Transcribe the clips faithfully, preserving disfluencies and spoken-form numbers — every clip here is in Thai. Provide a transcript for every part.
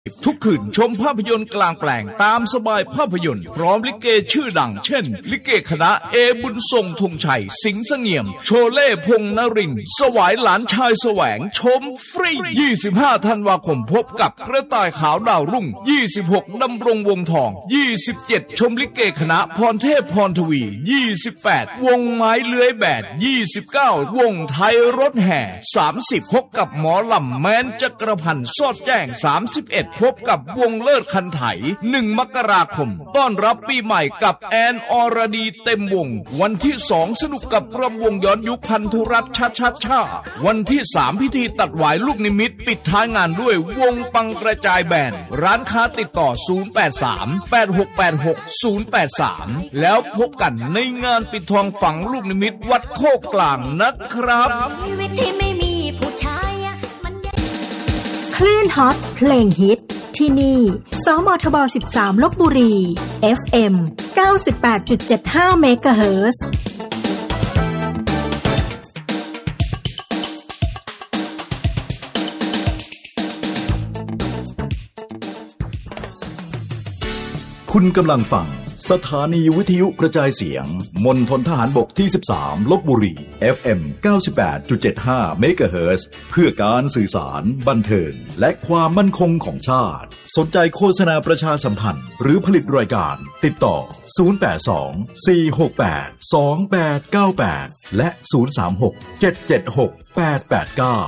ทุกคืนชมภาพยนตร์กลางแปลงตามสบายภาพยนตร์พร้อมลิเกชื่อดังเช่นลิเกคณะเอบุญทรงธงชัยสิงห์เสงี่ยมโชเล่พงษ์นรินทร์สวายหลานชายแสวงชมฟรียี่สิบห้าธันวาคมพบกับกระต่ายขาวดาวรุ่งยี่สิบหกดำรงวงทองยี่สิบเจ็ดชมลิเกคณะพรเทพพรทวียี่สิบแปดวงไม้เลื้อยแบดยี่สิบเก้าวงไทยรถแห่สามสิบพบกับหมอลำแม้นจักรพันธ์สอดแจ้งสามสิบเอ็ดพบกับวงเลิศคันไถหนึ่งมกราคมต้อนรับปีใหม่กับแอนอรดีเต็มวงวันที่สองสนุกกับรำวงย้อนยุคพันธุรัตน์ชาชาชาวันที่สามพิธีตัดหวายลูกนิมิตปิดท้ายงานด้วยวงปังกระจายแบนด์ร้านค้าติดต่อศูนย์ แปด สาม แปด หก แปด หก ศูนย์ แปด สามแล้วพบกันในงานปิดทองฝังลูกนิมิตวัดโคกกลางนะครับชีวิตที่ไม่มีผู้ชายมันคลื่นฮอตเพลงฮิตที่นี่สมทบสิบสามลพบุรี เอฟ เอ็ม เก้าสิบแปดจุดเจ็ดห้า เมกะเฮิรตซ์คุณกำลังฟังสถานีวิทยุกระจายเสียงมณฑลทหารบกที่สิบสามลพบุรี เอฟ เอ็ม เก้าสิบแปดจุดเจ็ดห้า เมกะเฮิรตซ์ เพื่อการสื่อสารบันเทิงและความมั่นคงของชาติสนใจโฆษณาประชาสัมพันธ์หรือผลิตรายการติดต่อศูนย์ แปด สอง สี่ หก แปด สอง แปด เก้า แปดและศูนย์ สาม หก เจ็ด เจ็ด หก แปด แปด เก้า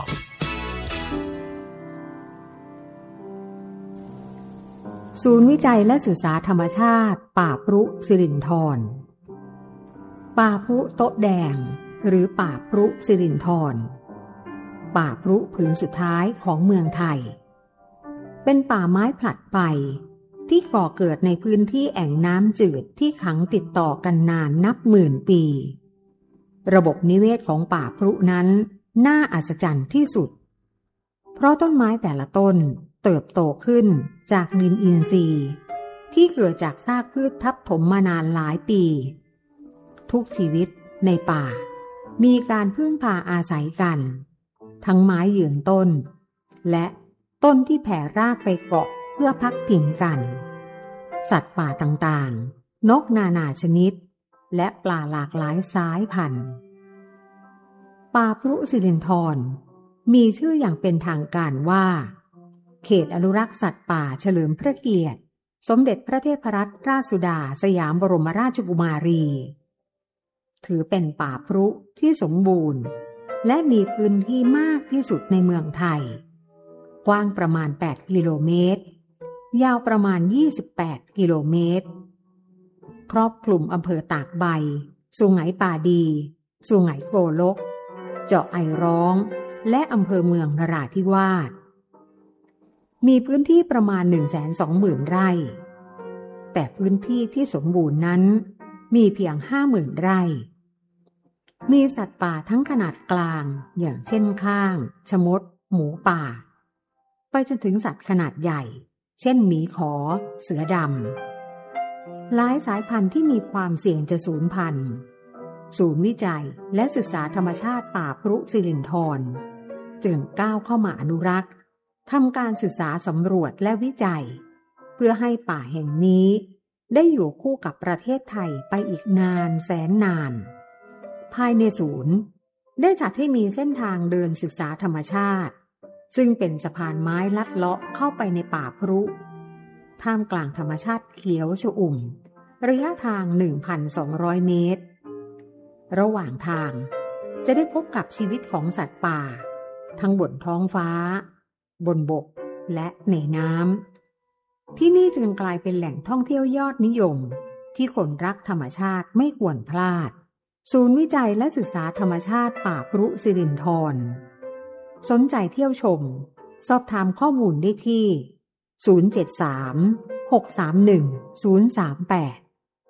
ศูนย์วิจัยและศึกษาธรรมชาติป่าพรุสิรินธรป่าพรุโต๊ะแดงหรือป่าพรุสิรินธรป่าพรุผืนสุดท้ายของเมืองไทยเป็นป่าไม้ผลัดไปที่ก่อเกิดในพื้นที่แอ่งน้ำจืดที่ขังติดต่อกันนานนับหมื่นปีระบบนิเวศของป่าพรุนั้นน่าอัศจรรย์ที่สุดเพราะต้นไม้แต่ละต้นเติบโตขึ้นจากดินอินทรีย์ที่เกิดจากซากพืชทับถมมานานหลายปีทุกชีวิตในป่ามีการพึ่งพาอาศัยกันทั้งไม้ยืนต้นและต้นที่แผ่รากไปเกาะเพื่อพักพิงกันสัตว์ป่าต่างๆนกนานาชนิดและปลาหลากหลายสายพันธุ์ป่าพรุสิรินธรมีชื่ออย่างเป็นทางการว่าเขตอนุรักษ์สัตว์ป่าเฉลิมพระเกียรติสมเด็จพระเทพรัตนราชสุดาสยามบรมราชกุมารีถือเป็นป่าพรุที่สมบูรณ์และมีพื้นที่มากที่สุดในเมืองไทยกว้างประมาณแปดกิโลเมตรยาวประมาณยี่สิบแปดกิโลเมตรครอบคลุมอำเภอตากใบสุไหงป่าดีสุไหงโกลกเจาะไอร้องและอำเภอเมืองนราธิวาสมีพื้นที่ประมาณ หนึ่งแสนสองหมื่น ไร่แต่พื้นที่ที่สมบูรณ์นั้นมีเพียง ห้าหมื่น ไร่มีสัตว์ป่าทั้งขนาดกลางอย่างเช่นข้างชมดหมูป่าไปจนถึงสัตว์ขนาดใหญ่เช่นหมีขอเสือดำหลายสายพันธุ์ที่มีความเสี่ยงจะสูญพันธุ์ศูนย์วิจัยและศึกษาธรรมชาติป่าพรุสิรินธรจึงก้าวเข้ามาอนุรักษ์ทำการศึกษาสำรวจและวิจัยเพื่อให้ป่าแห่งนี้ได้อยู่คู่กับประเทศไทยไปอีกนานแสนนานภายในศูนย์ได้จัดให้มีเส้นทางเดินศึกษาธรรมชาติซึ่งเป็นสะพานไม้ลัดเลาะเข้าไปในป่าพรุท่ามกลางธรรมชาติเขียวชอุ่มระยะทาง หนึ่งพันสองร้อย เมตรระหว่างทางจะได้พบกับชีวิตของสัตว์ป่าทั้งบนท้องฟ้าบนบกและในน้ำที่นี่จึงกลายเป็นแหล่งท่องเที่ยวยอดนิยมที่คนรักธรรมชาติไม่ควรพลาดศูนย์วิจัยและศึกษาธรรมชาติป่าพรุสิรินธรสนใจเที่ยวชมสอบถามข้อมูลได้ที่ศูนย์ เจ็ด สาม หก สาม หนึ่ง ศูนย์ สาม แปด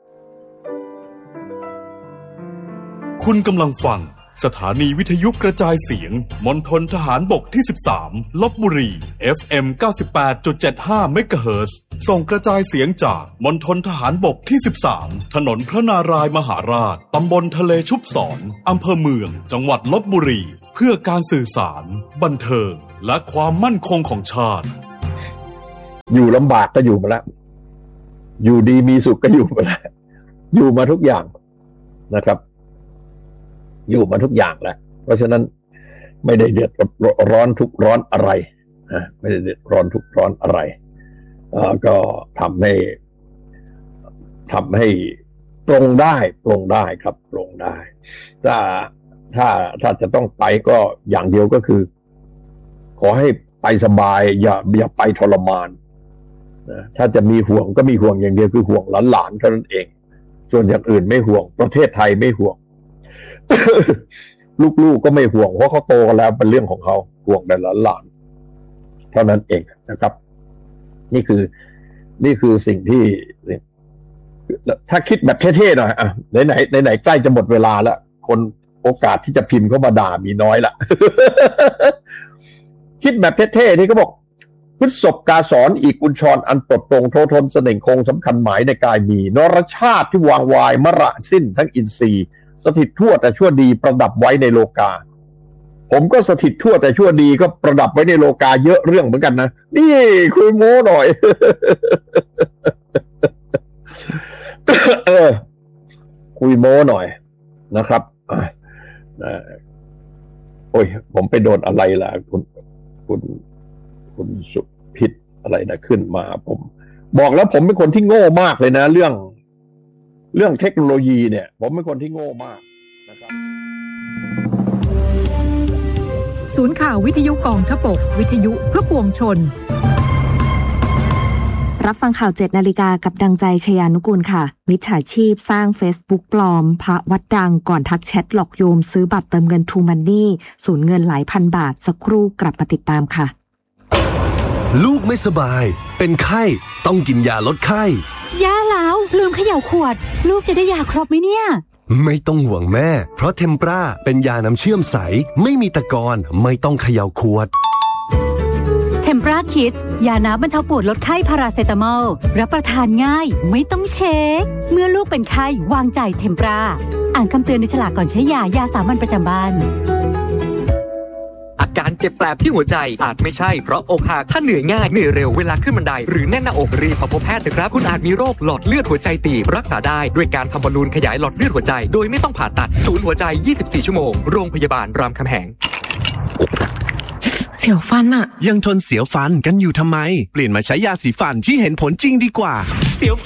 คุณกำลังฟังสถานีวิทยุกระจายเสียงมณฑลทหารบกที่สิบสามลพบุรี เอฟ เอ็ม เก้าสิบแปดจุดเจ็ดห้า เมกะเฮิรตซ์ส่งกระจายเสียงจากมณฑลทหารบกที่สิบสามถนนพระนารายมหาราชตำบลทะเลชุบศรอำเภอเมืองจังหวัดลพบุรีเพื่อการสื่อสารบันเทิงและความมั่นคงของชาติอยู่ลำบากก็อยู่มาแล้วอยู่ดีมีสุขก็อยู่มาแล้วอยู่มาทุกอย่างนะครับอยู่มาทุกอย่างแล้วเพราะฉะนั้นไม่ได้เดือดร้อนทุกร้อนอะไรนะไม่ได้เดือดร้อนทุกร้อนอะไรเอ่อก็ทำให้ทำให้ปลงได้ปลงได้ครับปลงได้ถ้าถ้าถ้าจะต้องไปก็อย่างเดียวก็คือขอให้ไปสบายอย่าอย่าไปทรมานนะถ้าจะมีห่วงก็มีห่วงอย่างเดียวคือห่วงหลานๆเท่านั้นเองส่วนอย่างอื่นไม่ห่วงประเทศไทยไม่ห่วง ลูกๆก็ไม่ห่วงเพราะเขาโตกันแล้วเป็นเรื่องของเขาห่วงแต่หลานๆเท่านั้นเองนะครับนี่คือนี่คือสิ่งที่ถ้าคิดแบบเท่ๆหน่อยอ่ะไหนๆไหนๆใกล้จะหมดเวลาแล้วคนโอกาสที่จะพิมพ์เข้ามาด่ามีน้อยละ คิดแบบเท่ๆที่เขาบอกพฤษภกาสอนอีกกุญชรอันปลดปลงโททนเสน่ห์คงสำคัญหมายในกายมีนรชาติที่วางวายมระสิ้นทั้งอินทรีย์สถิตทั่วแต่ชั่วดีประดับไว้ในโลกาผมก็สถิตทั่วแต่ชั่วดีก็ประดับไว้ในโลกาเยอะเรื่องเหมือนกันนะนี่คุยโม้หน่อย เออคุยโม้หน่อยนะครับโอ้ยผมไปโดนอะไรล่ะคุณคุณคุณสุพิษอะไรนะขึ้นมาผมบอกแล้วผมเป็นคนที่โง่มากเลยนะเรื่องเรื่องเทคโนโลยีเนี่ยผมเป็นคนที่โง่มากนะครับศูนย์ข่าววิทยุกองทพบกวิทยุเพื่อปวงชนรับฟังข่าวเจ็ดนาฬิกากับดังใจชยานุกูลค่ะมิจฉาชีพสร้าง Facebook ปลอมพระวัดดังก่อนทักแชทหลอกโยมซื้อบัตรเติมเงิน True Money สูญเงินหลายพันบาทสักครู่กลับมาติดตามค่ะลูกไม่สบายเป็นไข้ต้องกินยาลดไข้ย่าแล้วลืมเขย่าขวดลูกจะได้ยาครบไหมเนี่ยไม่ต้องห่วงแม่เพราะเทมปราเป็นยาน้ำเชื่อมใสไม่มีตะกอนไม่ต้องเขย่าขวดเทมปราคิดยาน้ำบรรเทาปวดลดไข้พาราเซตามอลรับประทานง่ายไม่ต้องเช็คเมื่อลูกเป็นไข้วางใจเทมปราอ่านคำเตือนในฉลากก่อนใช้ยายาสามัญประจำบ้านอาการเจ็บแปลบที่หัวใจอาจไม่ใช่เพราะอกหักถ้าเหนื่อยง่ายเหนื่อยเร็วเวลาขึ้นบันไดหรือแน่นหน้าอกรีบพบแพทย์เถอะครับคุณอาจมีโรคหลอดเลือดหัวใจตีบรักษาได้ด้วยการทำบอลลูนขยายหลอดเลือดหัวใจโดยไม่ต้องผ่าตัดศูนย์หัวใจยี่สิบสี่ชั่วโมงโรงพยาบาลรามคำแหงเสียวฟันอะยังทนเสียวฟันกันอยู่ทำไมเปลี่ยนมาใช้ยาสีฟันที่เห็นผลจริงดีกว่าเสียว